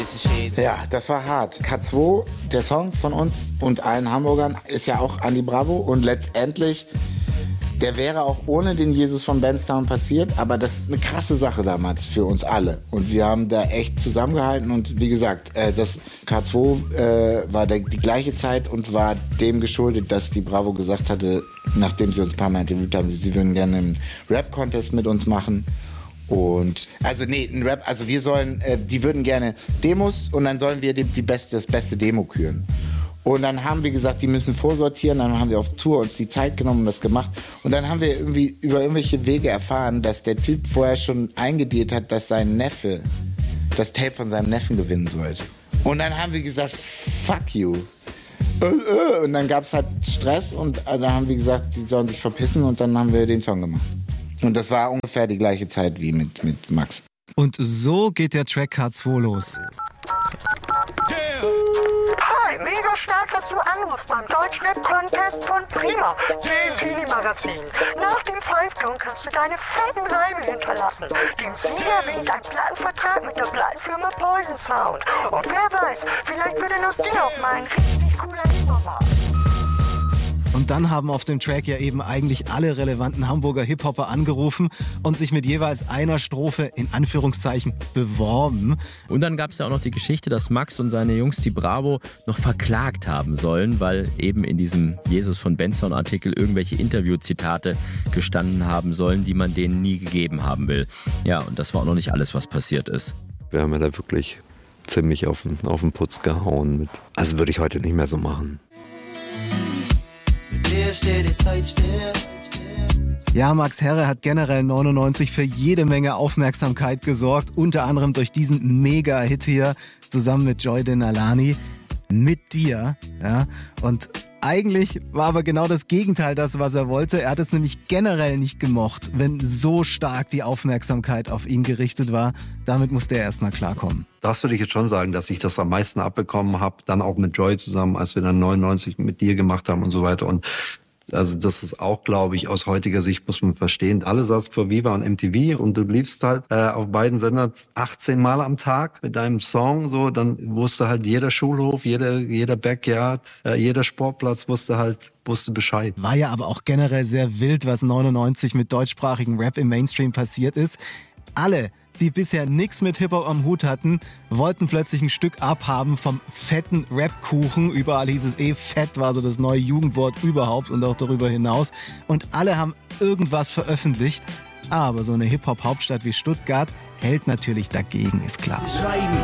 Ja, das war hart. K2, der Song von uns und allen Hamburgern, ist ja auch Andi Bravo. Und letztendlich, der wäre auch ohne den Jesus von Benstown passiert. Aber das ist eine krasse Sache damals für uns alle. Und wir haben da echt zusammengehalten. Und wie gesagt, das K2 war die gleiche Zeit und war dem geschuldet, dass die Bravo gesagt hatte, nachdem sie uns ein paar Mal interviewt haben, sie würden gerne einen Rap-Contest mit uns machen. Und, ein Rap, wir sollen, die würden gerne Demos und dann sollen wir das beste Demo küren. Und dann haben wir gesagt, die müssen vorsortieren, dann haben wir auf Tour uns die Zeit genommen und das gemacht. Und dann haben wir irgendwie über irgendwelche Wege erfahren, dass der Typ vorher schon eingedealt hat, dass sein Neffe das Tape von seinem Neffen gewinnen sollte. Und dann haben wir gesagt, fuck you. Und dann gab's halt Stress und dann haben wir gesagt, sie sollen sich verpissen und dann haben wir den Song gemacht. Und das war ungefähr die gleiche Zeit wie mit Max. Und so geht der Track K2 los. Hi, mega stark, dass du anrufst beim Deutschrap-Contest von Prima, dem Teenie-Magazin. Nach dem Pfeifton kannst du deine fetten Reime hinterlassen. Dem Sieger winkt ein Plattenvertrag mit der Plattenfirma Poison Sound. Und wer weiß, vielleicht wird aus dir auch mal ein richtig cooler Hip-Hopper. Und dann haben auf dem Track ja eben eigentlich alle relevanten Hamburger Hip-Hopper angerufen und sich mit jeweils einer Strophe in Anführungszeichen beworben. Und dann gab es ja auch noch die Geschichte, dass Max und seine Jungs, die Bravo, noch verklagt haben sollen, weil eben in diesem Jesus von Benstown Artikel irgendwelche Interviewzitate gestanden haben sollen, die man denen nie gegeben haben will. Ja, und das war auch noch nicht alles, was passiert ist. Wir haben ja da wirklich ziemlich auf den Putz gehauen. Also würde ich heute nicht mehr so machen. Ja, Max Herre hat generell 99 für jede Menge Aufmerksamkeit gesorgt, unter anderem durch diesen Mega-Hit hier zusammen mit Joy Denalani, Mit dir. Ja, und eigentlich war aber genau das Gegenteil das, was er wollte. Er hat es nämlich generell nicht gemocht, wenn so stark die Aufmerksamkeit auf ihn gerichtet war. Damit musste er erstmal klarkommen. Das würde ich jetzt schon sagen, dass ich das am meisten abbekommen habe. Dann auch mit Joy zusammen, als wir dann 99 mit dir gemacht haben und so weiter. Und also das ist auch, glaube ich, aus heutiger Sicht muss man verstehen. Alle saßen vor Viva und MTV und du liefst halt auf beiden Sendern 18 Mal am Tag mit deinem Song. So, dann wusste halt jeder Schulhof, jeder Backyard, jeder Sportplatz wusste Bescheid. War ja aber auch generell sehr wild, was 99 mit deutschsprachigem Rap im Mainstream passiert ist. Alle, die bisher nichts mit Hip-Hop am Hut hatten, wollten plötzlich ein Stück abhaben vom fetten Rap-Kuchen. Überall hieß es fett war so das neue Jugendwort überhaupt und auch darüber hinaus. Und alle haben irgendwas veröffentlicht. Aber so eine Hip-Hop-Hauptstadt wie Stuttgart hält natürlich dagegen, ist klar.